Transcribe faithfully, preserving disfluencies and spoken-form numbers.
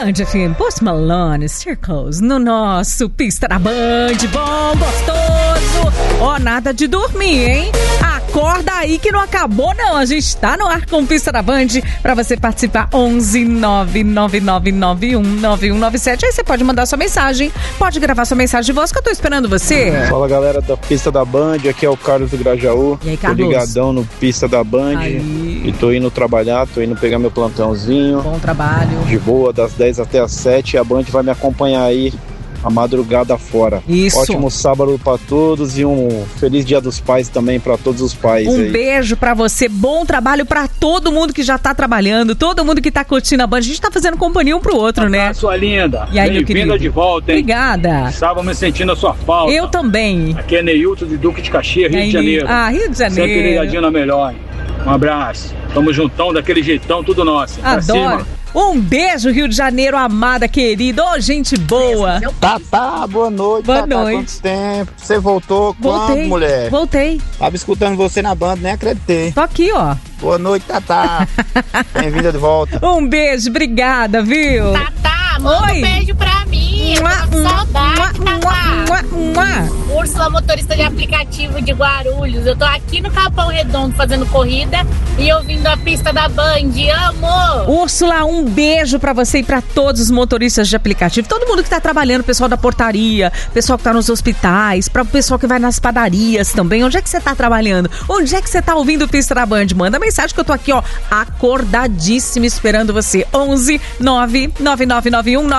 Band F M, Post Malone, Circles, no nosso Pista da Band, bom, gostoso. Ó, oh, nada de dormir, hein? Acorda aí que não acabou não, a gente tá no ar com Pista da Band, pra você participar, onze nove nove nove nove um nove um nove sete, aí você pode mandar sua mensagem, pode gravar sua mensagem de voz que eu tô esperando você. Fala galera da Pista da Band, aqui é o Carlos do Grajaú. E aí, Carlos? Tô ligadão no Pista da Band aí. E tô indo trabalhar, tô indo pegar meu plantãozinho. Bom trabalho. De boa, das dez até as sete, a Band vai me acompanhar aí a madrugada fora. Isso. Ótimo sábado pra todos e um feliz Dia dos Pais também pra todos os pais. Um aí. beijo pra você, bom trabalho pra todo mundo que já tá trabalhando, todo mundo que tá curtindo a Band. A gente tá fazendo companhia um pro outro, né? Sua linda. E aí, meu querido? Bem-vinda de volta, hein? Obrigada. Estava me sentindo a sua falta. Eu também. Aqui é Neilton de Duque de Caxias, Rio aí, de Janeiro. Ah, Rio de Janeiro. Sempre ligadinho na melhor. Um abraço. Tamo juntão, daquele jeitão, tudo nosso. Pra Adoro. cima. Um beijo, Rio de Janeiro, amada, querida. Ô, oh, gente boa. Tatá, boa noite. Boa Tatá, noite. quanto tempo? Você voltou Voltei, quando, mulher? Voltei. Tava escutando você na banda, nem acreditei. Tô aqui, ó. Boa noite, Tatá. Bem-vinda de volta. Um beijo, obrigada, viu? Tatá, manda Oi. um beijo pra mim. Eu tô com saudade, Tatá. Úrsula, motorista de aplicativo de Guarulhos. Eu tô aqui no Capão Redondo fazendo corrida e ouvindo a Pista da Band. Amo! Úrsula, um beijo pra você e pra todos os motoristas de aplicativo. Todo mundo que tá trabalhando, pessoal da portaria, pessoal que tá nos hospitais, pra pessoal que vai nas padarias também. Onde é que você tá trabalhando? Onde é que você tá ouvindo Pista da Band? Manda mensagem que eu tô aqui, ó, acordadíssima esperando você. onze nove nove nove nove um